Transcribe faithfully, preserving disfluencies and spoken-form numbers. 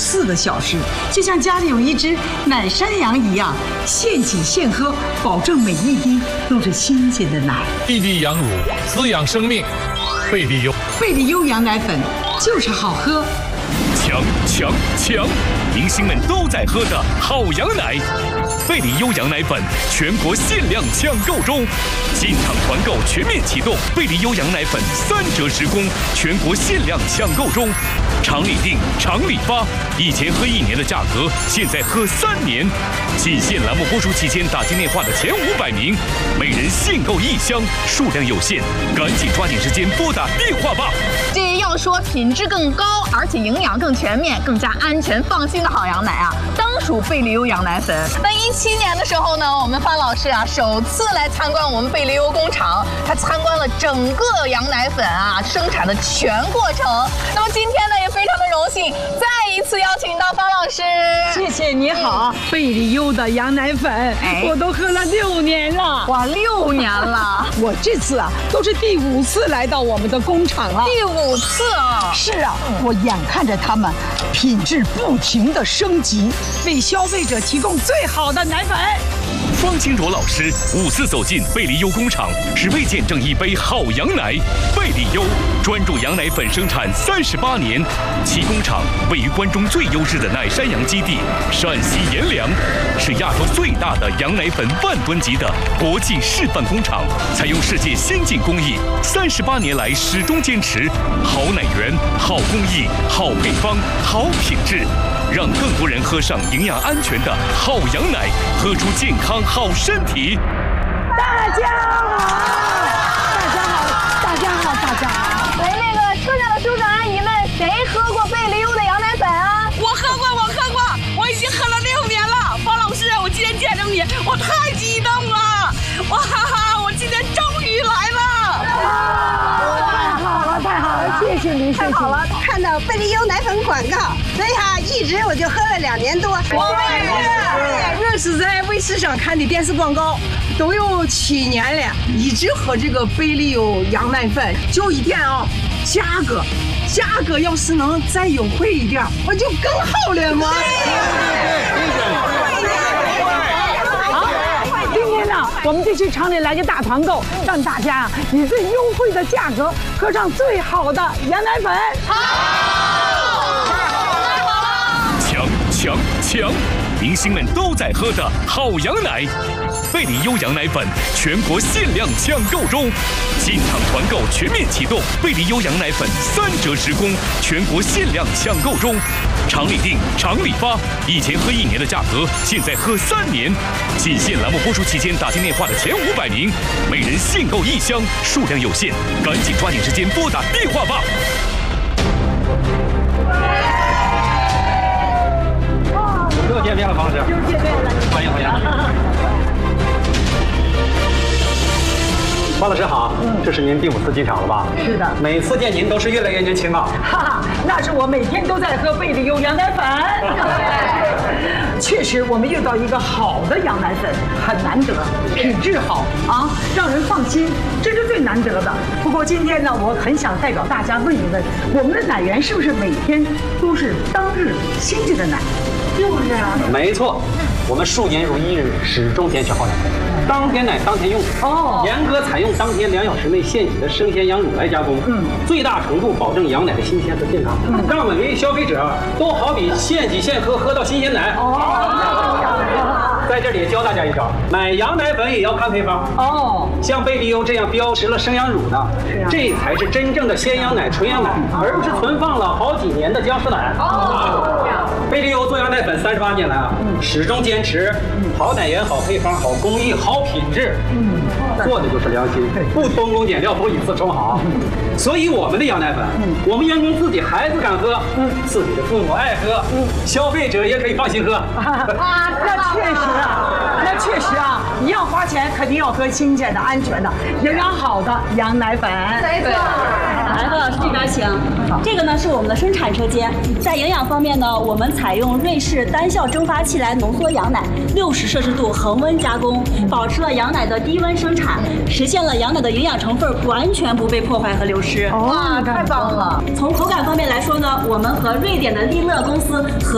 四个小时，就像家里有一只奶山羊一样，现挤现喝，保证每一滴都是新鲜的奶。 滴滴羊乳滋养生命，贝利优。 贝利优羊奶粉就是好喝。 强强强！明星们都在喝的好羊奶，贝利优羊奶粉全国限量抢购中，进场团购全面启动，贝利优羊奶粉三折十供，全国限量抢购中，厂里订，厂里发，以前喝一年的价格，现在喝三年。仅限栏目播出期间打进电话的前五百名，每人限购一箱，数量有限，赶紧抓紧时间拨打电话吧。 这要说品质更高，而且营养更全面、更加安全放心的好羊奶啊，当属贝利优羊奶粉。那一七年的时候呢，我们范老师啊首次来参观我们贝利优工厂，他参观了整个羊奶粉啊生产的全过程。那么今天呢，也非常的荣幸，再一次邀请到范老师。 谢谢你好，贝利优的羊奶粉， 哎我都喝了六年了。 哇，六年了， 我这次啊都是第五次来到我们的工厂了。 第五次啊！ 是啊，我眼看着他们品质不停的升级，为消费者提供最好的奶粉。 方清卓老师五次走进贝利优工厂，只为见证一杯好羊奶。贝利优专注羊奶粉生产三十八年，其工厂位于关中最优质的奶山羊基地陕西阎良，是亚洲最大的羊奶粉万吨级的国际示范工厂，采用世界先进工艺，三十八年来始终坚持好奶源、好工艺、好配方、好品质，让更多人喝上营养安全的好羊奶，喝出健康好身体。 大家好，大家好，大家好，大家好。 来，那个车上的叔叔阿姨们，谁喝过贝利优的羊奶粉啊？ 我喝过，我喝过，我已经喝了六年了。方老师，我今天见着你，我太激动了！哇哈哈，我今天终于来了！ 太好了，太好了，谢谢您， 太好了！看到贝利优奶粉广告，所以哈，一直我就喝了两年多。 我也是， 我是在卫视上看的电视广告，都有七年了，一直喝这个贝利优羊奶粉。就一点啊，价格，价格要是能再优惠一点，我就更好了嘛。 今天呢，我们就去厂里来个大团购，让大家啊以最优惠的价格喝上最好的羊奶粉。 强强强！明星们都在喝的好羊奶，贝利优羊奶粉全国限量抢购中，进场团购全面启动，贝利优羊奶粉三折十供，全国限量抢购中，厂里订，厂里发，以前喝一年的价格，现在喝三年。仅限栏目播出期间打进电话的前五百名，每人限购一箱，数量有限，赶紧抓紧时间拨打电话吧。 又见面了，方老师。 又见面了， 欢迎欢迎。方老师好，这是您第五次进场了吧？ 是的， 每次见您都是越来越年轻啊。 哈哈，那是我每天都在喝贝利优羊奶粉。确实，我们遇到一个好的羊奶粉很难得，品质好啊，让人放心，这是最难得的。不过今天呢，我很想代表大家问一问，我们的奶源是不是每天都是当日新鲜的奶？是不是啊？ 没错，我们数年如一日，始终坚持好奶，当天奶当天用。 哦， 严格采用当天两小时内现挤的生鲜羊乳来加工，嗯，最大程度保证羊奶的新鲜和健康，嗯，让每位消费者都好比现挤现喝，喝到新鲜奶。哦，在这里教大家一招，买羊奶粉也要看配方。 哦， 像贝利优这样标识了生羊乳的，这才是真正的鲜羊奶、纯羊奶，而不是存放了好几年的僵尸奶。哦。贝利优做羊奶粉三十八年来啊，始终坚持好奶源、好配方、好工艺、好品质，嗯，做的就是良心，不偷工减料，不以次充好。所以我们的羊奶粉，我们员工自己孩子敢喝，自己的父母爱喝，消费者也可以放心喝。 啊，那确实啊，那确实啊，你要花钱，肯定要喝新鲜的、安全的、营养好的羊奶粉。 没错。 来，范老师这边请。这个呢是我们的生产车间，在营养方面呢，我们采用瑞士单效蒸发器来浓缩羊奶，六十摄氏度恒温加工，保持了羊奶的低温生产，实现了羊奶的营养成分完全不被破坏和流失。 哇，太棒了！ 从口感方面来说呢，我们和瑞典的利乐公司合